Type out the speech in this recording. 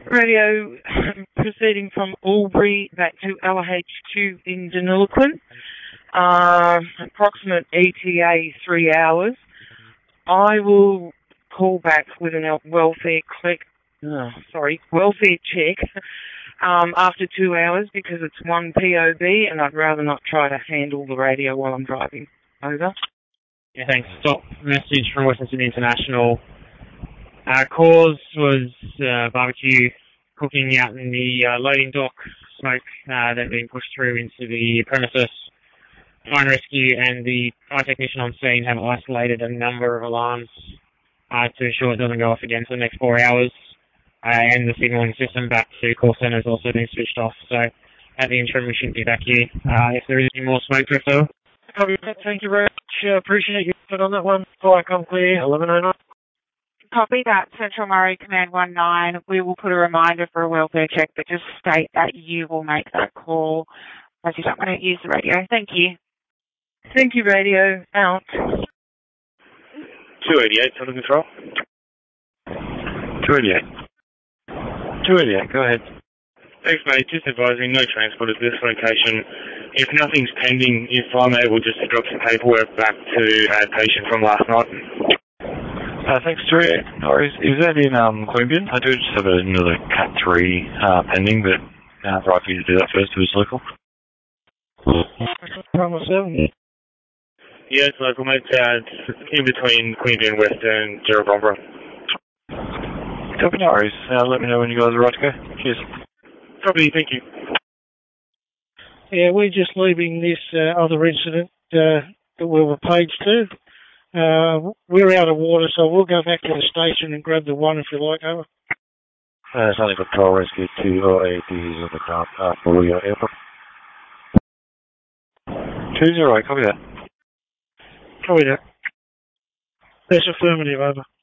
Radio proceeding from Albury back to LHQ in Deniliquin. Approximate ETA 3 hours. I will call back with a welfare check after 2 hours because it's one POB and I'd rather not try to handle the radio while I'm driving. Over. Yeah, thanks. Stop message from Western Sydney International. Cause was barbecue cooking out in the loading dock, smoke that had been pushed through into the premises. Fire and rescue and the fire technician on scene have isolated a number of alarms to ensure it doesn't go off again for the next 4 hours. And the signalling system back to call centre has also been switched off. So at the interim, we should be back here if there is any more smoke drift though. Thank you very much. Appreciate your input on that one. Fire come clear, 1109. Copy that, Central Murray Command 19. We will put a reminder for a welfare check, but just state that you will make that call as you don't want to use the radio. Thank you. Thank you, radio. Out. 288, under control. 288. 288, go ahead. Thanks, mate. Just advising, no transport at this location. If nothing's pending, if I'm able just to drop some paperwork back to a patient from last night. Thanks, Drew. No worries. Is that in Queanbeyan? I do just have another Cat 3 pending, but right for you to do that first if it's local. Promo 7. Yeah, it's local, mate. It's in between Queanbeyan West and Gerald Bromborough. Copy, no worries. Let me know when you guys are right to go. Cheers. Copy, thank you. Yeah, we're just leaving this other incident that we were paged to. We're out of water, so we'll go back to the station and grab the one if you like, over. It's only Patrol Rescue 2 or AD on the ground for Rio Airport. 208, copy that. Copy that. That's affirmative, over.